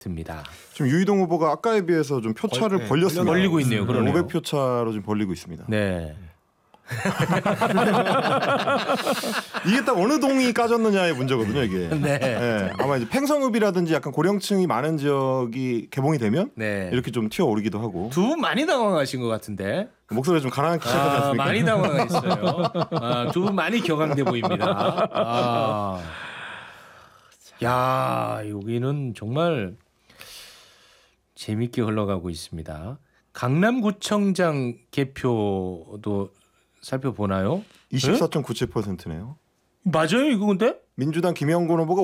듭니다. 지금 유이동 후보가 아까에 비해서 좀 표차를 벌렸습니다. 벌리고 있네요. 그러네요. 500표 차로 좀 벌리고 있습니다. 네. 이게 딱 어느 동이 까졌느냐의 문제거든요, 이게. 네. 네. 아마 이제 팽성읍이라든지 약간 고령층이 많은 지역이 개봉이 되면 네. 이렇게 좀 튀어오르기도 하고. 두 분 많이 당황하신 것 같은데. 목소리가 좀 가라앉기 시작하지 않습니까? 많이 당황했어요. 두 분 많이 격앙돼 보입니다. 야, 여기는 정말 재밌게 흘러가고 있습니다. 강남구청장 개표도 살펴보나요? 24.97%네요. 맞아요, 이거 근데? 민주당 김영곤 후보가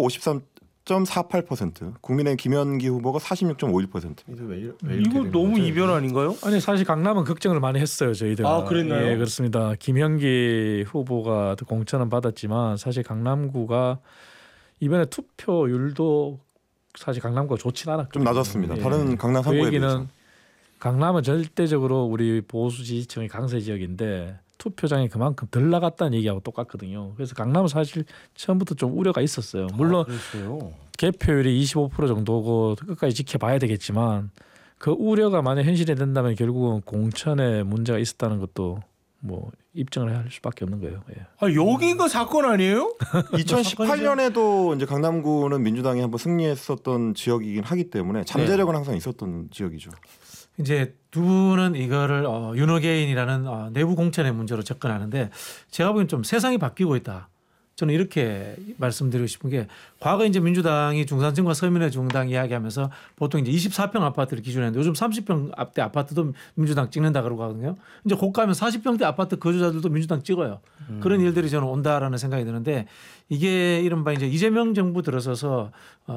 53.48%, 국민의힘 김현기 후보가 46.51%입니다. 이거 너무 이변 아닌가요? 아니 사실 강남은 걱정을 많이 했어요 저희들. 아, 그랬나요? 예, 그렇습니다. 김현기 후보가 공천은 받았지만 사실 강남구가 이번에 투표율도 사실 강남구가 좋진 않았거든요. 좀 낮았습니다. 예. 다른 강남 그 3구에 얘기는 비해서. 강남은 절대적으로 우리 보수 지지층의 강세 지역인데 투표장이 그만큼 덜 나갔다는 얘기하고 똑같거든요. 그래서 강남은 사실 처음부터 좀 우려가 있었어요. 물론 개표율이 25% 정도고 끝까지 지켜봐야 되겠지만 그 우려가 만약 현실이 된다면 결국은 공천에 문제가 있었다는 것도 뭐 입증을 할 수밖에 없는 거예요. 예. 아, 여기가 사건 아니에요? 2018년에도 이제 강남구는 민주당이 한번 승리했었던 지역이긴 하기 때문에 잠재력은 항상 있었던 지역이죠. 이제 두 분은 이거를 윤호개인이라는 내부 공천의 문제로 접근하는데 제가 보기엔 좀 세상이 바뀌고 있다. 저는 이렇게 말씀드리고 싶은 게 과거 이제 민주당이 중산층과 서민의 중당 이야기하면서 보통 이제 24평 아파트를 기준했는데 요즘 30평 앞대 아파트도 민주당 찍는다 그러고 하거든요. 이제 곧 가면 40평대 아파트 거주자들도 민주당 찍어요. 그런 일들이 저는 온다라는 생각이 드는데 이게 이른바 이제 이재명 정부 들어서서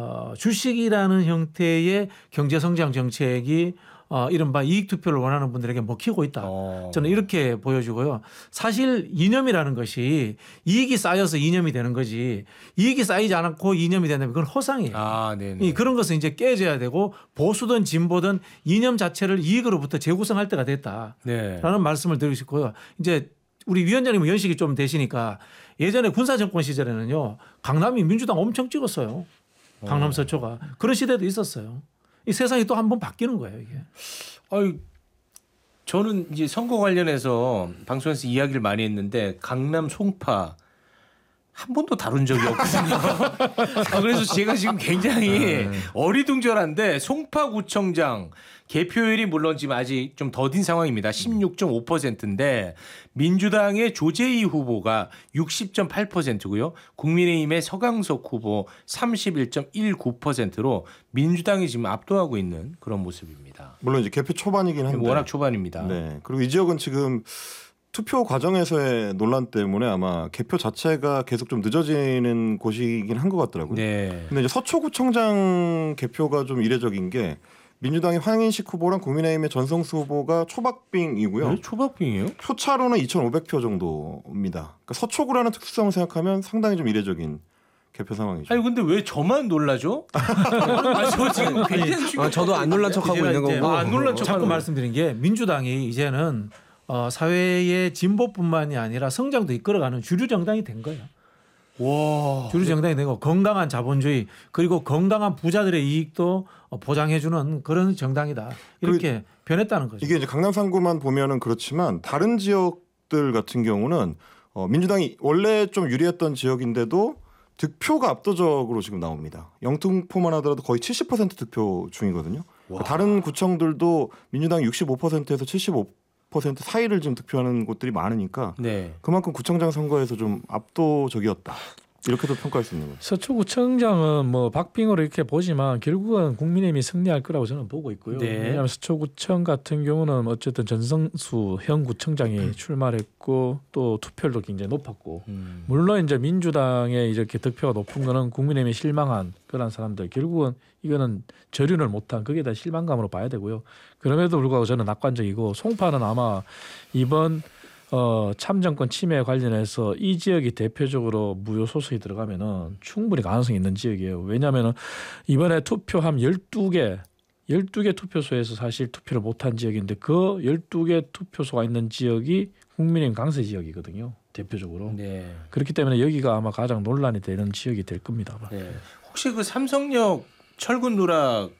주식이라는 형태의 경제 성장 정책이 이른바 이익 투표를 원하는 분들에게 먹히고 있다. 저는 이렇게 보여주고요. 사실 이념이라는 것이 이익이 쌓여서 이념이 되는 거지 이익이 쌓이지 않고 이념이 된다면 그건 허상이에요. 그런 것은 이제 깨져야 되고 보수든 진보든 이념 자체를 이익으로부터 재구성할 때가 됐다라는 말씀을 드리고 싶고요. 이제 우리 위원장님은 연식이 좀 되시니까 예전에 군사정권 시절에는요. 강남이 민주당 엄청 찍었어요. 강남 서초가. 그런 시대도 있었어요. 이 세상이 또 한 번 바뀌는 거예요, 이게. 저는 이제 선거 관련해서 방송에서 이야기를 많이 했는데 강남 송파 한 번도 다룬 적이 없거든요. 그래서 제가 지금 굉장히 어리둥절한데 송파구청장 개표율이 물론 지금 아직 좀 더딘 상황입니다. 16.5%인데 민주당의 조재희 후보가 60.8%고요. 국민의힘의 서강석 후보 31.19%로 민주당이 지금 압도하고 있는 그런 모습입니다. 물론 이제 개표 초반이긴 한데 워낙 초반입니다. 네. 그리고 이 지역은 지금 투표 과정에서의 논란 때문에 아마 개표 자체가 계속 좀 늦어지는 곳이긴 한 것 같더라고요. 네. 근데 이제 서초구청장 개표가 좀 이례적인 게 민주당의 황인식 후보랑 국민의힘의 전성수 후보가 초박빙이고요. 네? 초박빙이에요? 표차로는 2,500표 정도입니다. 그러니까 서초구라는 특수성을 생각하면 상당히 좀 이례적인 개표 상황이죠. 아니 근데 왜 저만 놀라죠? 저 지금 굉장히 저도 안 놀란 척하고 있는 거고. 안 놀란 척 자꾸 말씀드린 게 민주당이 이제는 사회의 진보뿐만이 아니라 성장도 이끌어가는 주류 정당이 된 거예요. 와. 주류 정당이 되고 건강한 자본주의 그리고 건강한 부자들의 이익도 보장해주는 그런 정당이다. 이렇게 변했다는 거죠. 이게 이제 강남 3구만 보면은 그렇지만 다른 지역들 같은 경우는 민주당이 원래 좀 유리했던 지역인데도 득표가 압도적으로 지금 나옵니다. 영등포만 하더라도 거의 70% 득표 중이거든요. 그러니까 다른 구청들도 민주당이 65%에서 75% 사이를 지금 득표하는 곳들이 많으니까 그만큼 구청장 선거에서 좀 압도적이었다. 이렇게도 평가할 수 있는 거죠. 서초구청장은 뭐 박빙으로 이렇게 보지만 결국은 국민의힘이 승리할 거라고 저는 보고 있고요. 왜냐하면 서초구청 같은 경우는 어쨌든 전성수 현 구청장이 출마를 했고 또 투표율도 굉장히 높았고 물론 이제 민주당에 이렇게 득표가 높은 거는 국민의힘에 실망한 그런 사람들 결국은 이거는 저륜을 못한 그게 다 실망감으로 봐야 되고요. 그럼에도 불구하고 저는 낙관적이고 송파는 아마 이번 참정권 침해 관련해서 이 지역이 대표적으로 무효 소속이 들어가면은 충분히 가능성이 있는 지역이에요. 왜냐하면은 이번에 투표함 12개 투표소에서 사실 투표를 못한 지역인데 그 12개 투표소가 있는 지역이 국민의힘 강세 지역이거든요. 대표적으로. 그렇기 때문에 여기가 아마 가장 논란이 되는 지역이 될 겁니다. 혹시 그 삼성역 철근 누락